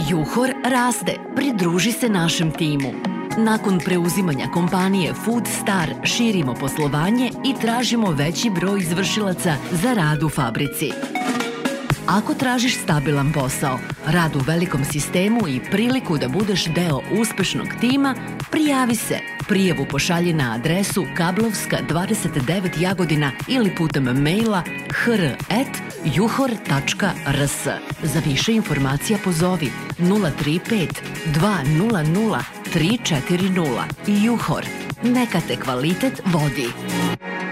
Juhor raste, pridruži se našem timu. Nakon preuzimanja kompanije Food Star širimo poslovanje i tražimo veći broj izvršilaca za rad u fabrici. Ako tražiš stabilan posao, rad u velikom sistemu i priliku da budeš deo uspešnog tima, prijavi se. Prijavu pošalji na adresu Kablovska 29 Jagodina ili putem maila hr@juhor.rs. Za više informacija pozovi 035 200 340. Juhor. Neka te kvalitet vodi.